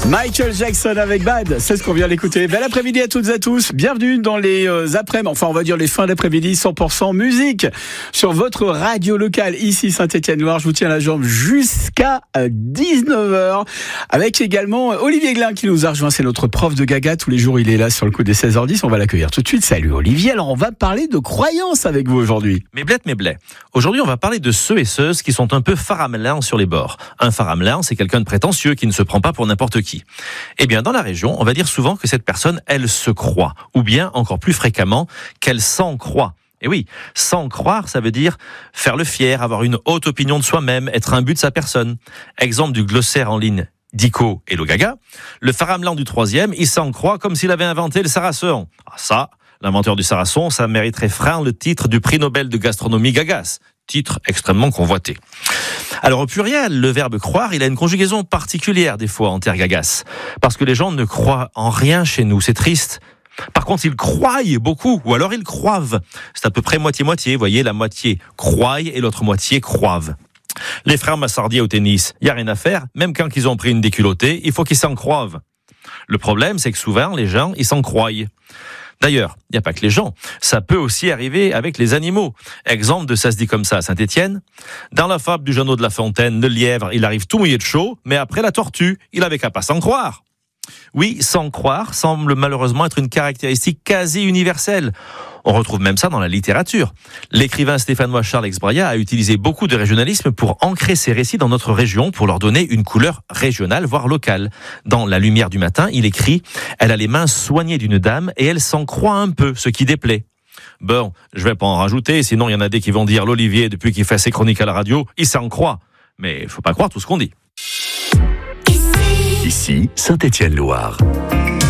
Michael Jackson avec Bad, c'est ce qu'on vient d'écouter. Bel après-midi à toutes et à tous. Bienvenue dans les après-midi, enfin on va dire les fins d'après-midi 100% musique sur votre radio locale ici Saint-Étienne-Loire. Je vous tiens la jambe jusqu'à 19h avec également Olivier Glin qui nous a rejoint. C'est notre prof de gaga. Tous les jours il est là sur le coup des 16h10. On va l'accueillir tout de suite. Salut Olivier. Alors on va parler de croyances avec vous aujourd'hui. Mes blés. Aujourd'hui on va parler de ceux et ceuses qui sont un peu faramelins sur les bords. Un faramelin, c'est quelqu'un de prétentieux qui ne se prend pas pour n'importe qui. Eh bien, dans la région, on va dire souvent que cette personne, elle se croit, ou bien, encore plus fréquemment, qu'elle s'en croit. Et oui, s'en croire, ça veut dire faire le fier, avoir une haute opinion de soi-même, être un but de sa personne. Exemple du glossaire en ligne Dico et le Gaga. Le faramelin du 3e, il s'en croit comme s'il avait inventé le sarrasin. Ah ça, l'inventeur du sarrasin, ça mériterait frein le titre du prix Nobel de gastronomie Gagas. Titre extrêmement convoité. Alors au pluriel, le verbe croire, il a une conjugaison particulière des fois en terre gagas. Parce que les gens ne croient en rien chez nous, c'est triste. Par contre, ils croient beaucoup, ou alors ils croivent. C'est à peu près moitié-moitié, vous voyez, la moitié croient et l'autre moitié croivent. Les frères Massardier au tennis, il n'y a rien à faire, même quand ils ont pris une déculottée, il faut qu'ils s'en croivent. Le problème, c'est que souvent, les gens, ils s'en croient. D'ailleurs, il n'y a pas que les gens, ça peut aussi arriver avec les animaux. Exemple de ça se dit comme ça à Saint-Étienne. Dans la fable du Jeannot de La Fontaine, le lièvre, il arrive tout mouillé de chaud, mais après la tortue, il avait qu'à pas s'en croire. Oui, s'en croire semble malheureusement être une caractéristique quasi universelle. On retrouve même ça dans la littérature. L'écrivain stéphanois Charles Exbraya a utilisé beaucoup de régionalisme pour ancrer ses récits dans notre région, pour leur donner une couleur régionale, voire locale. Dans La Lumière du matin, il écrit « Elle a les mains soignées d'une dame et elle s'en croit un peu, ce qui déplaît ». Bon, je vais pas en rajouter, sinon il y en a des qui vont dire « L'Olivier, depuis qu'il fait ses chroniques à la radio, il s'en croit ». Mais il faut pas croire tout ce qu'on dit. Ici, Saint-Étienne-Loire.